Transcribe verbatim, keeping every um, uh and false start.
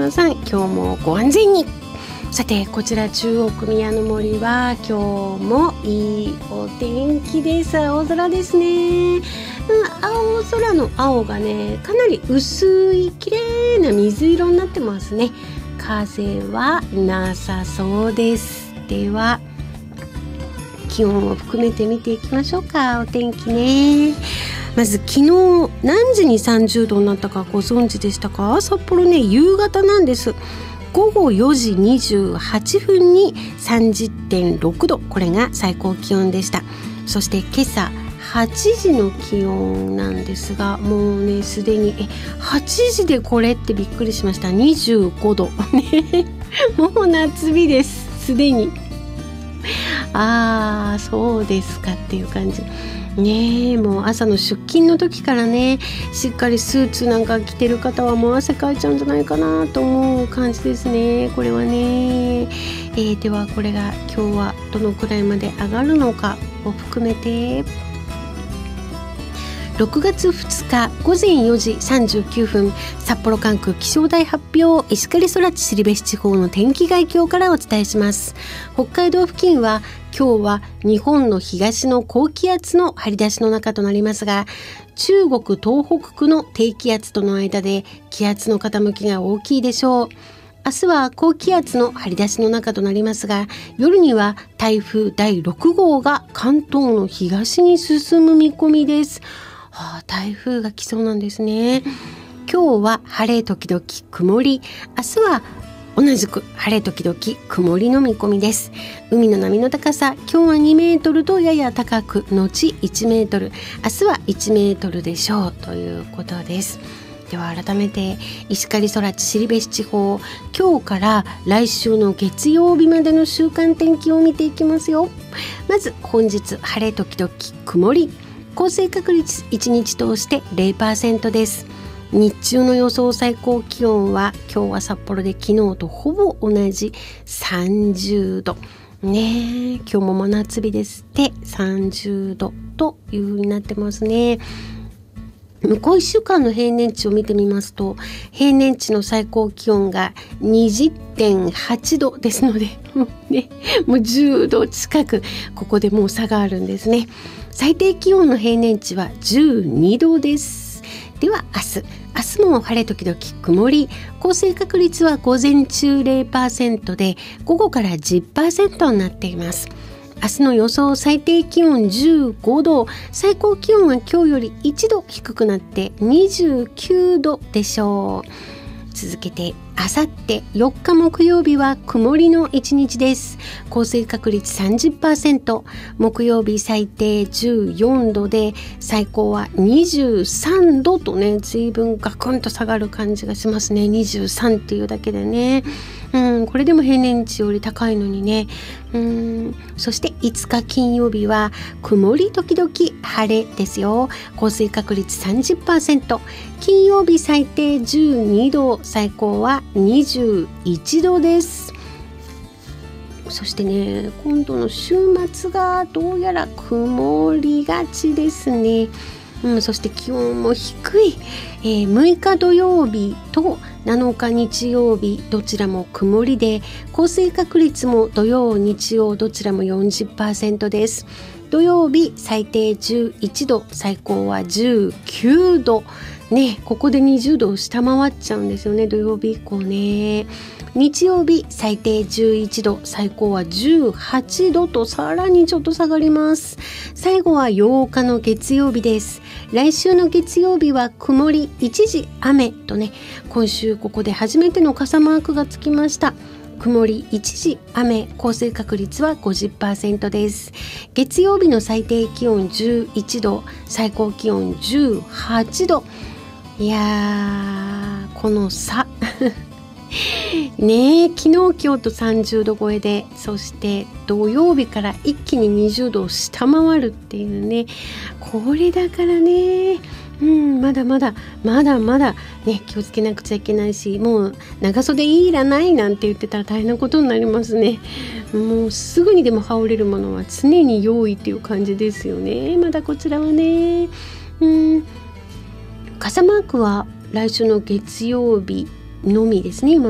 皆さん今日もご安全に。さてこちら中央区宮の森は今日もいいお天気です。青空ですね、うん、青空の青がねかなり薄い綺麗な水色になってますね。風はなさそうです。では気温を含めて見ていきましょうか。お天気ね。まず昨日何時にさんじゅうどになったかご存知でしたか。札幌ね夕方なんです。ごごよじにじゅうはっぷんに さんじゅってんろくど、これが最高気温でした。そして今朝はちじの気温なんですが、もうねすでにえはちじでこれってびっくりしました。にじゅうごどねもう夏日です。すでにあーそうですかっていう感じね。えもう朝の出勤の時からねしっかりスーツなんか着てる方はもう汗かいちゃうんじゃないかなと思う感じですね。これはね、えー、ではこれが今日はどのくらいまで上がるのかを含めてろくがつふつかごぜんよじさんじゅうきゅうふん札幌管区気象台発表、石狩空知後地方の天気概況からお伝えします。北海道付近は今日は日本の東の高気圧の張り出しの中となりますが、中国東北区の低気圧との間で気圧の傾きが大きいでしょう。明日は高気圧の張り出しの中となりますが、夜には台風だいろくごうが関東の東に進む見込みです。はあ、台風が来そうなんですね。今日は晴れ時々曇り、明日は同じく晴れ時々曇りの見込みです。海の波の高さ今日はにメートルとやや高く後いちメートル、明日はいちメートルでしょうということです。では改めて石狩空知後地方、今日から来週の月曜日までの週間天気を見ていきますよ。まず本日晴れ時々曇り、降水確率いちにち通して ゼロパーセント です。日中の予想最高気温は今日は札幌で昨日とほぼ同じさんじゅうどね。今日も真夏日ですってさんじゅうどという風になってますね。向こういっしゅうかんの平年値を見てみますと、平年値の最高気温が にじゅってんはちどですのでもうねもうじゅうど近くここでもう差があるんですね。最低気温の平年値はじゅうにどです。では明日明日も晴れ時々曇り、降水確率は午前中 ゼロパーセント で午後から じゅっパーセント になっています。明日の予想最低気温じゅうごど、最高気温は今日よりいちど低くなってにじゅうきゅうどでしょう。続けてあさってよっか木曜日は曇りの一日です。降水確率 さんじゅっパーセント、 木曜日最低じゅうよんどで最高はにじゅうさんどとね、随分ガクンと下がる感じがしますね。にじゅうさんっていうだけでね、うん、これでも平年値より高いのにね。うん、そしていつか金曜日は曇り時々晴れですよ。降水確率 さんじゅっパーセント、 金曜日最低じゅうにど、最高はにじゅういちどです。そしてね今度の週末がどうやら曇りがちですね。うん、そして気温も低い、えー、むいか土曜日となのか日曜日どちらも曇りで、降水確率も土曜日曜どちらも よんじゅっパーセント です。土曜日最低じゅういちど、最高はじゅうきゅうどね。ここでにじゅうどを下回っちゃうんですよね、土曜日以降ね。日曜日最低じゅういちど、最高はじゅうはちどとさらにちょっと下がります。最後はようかの月曜日です。来週の月曜日は曇り一時雨とね、今週ここで初めての傘マークがつきました。曇り一時雨、降水確率は ごじゅっパーセント です。月曜日の最低気温じゅういちど、最高気温じゅうはちど。いやーこの差ねえ、昨日今日とさんじゅうど超えで、そして土曜日から一気ににじゅうどを下回るっていうね、これだからね、うん、まだまだまだまだね気をつけなくちゃいけないし、もう長袖いらないなんて言ってたら大変なことになりますね。もうすぐにでも羽織れるものは常に用意っていう感じですよね。まだこちらはね、うん、傘マークは来週の月曜日のみですね。今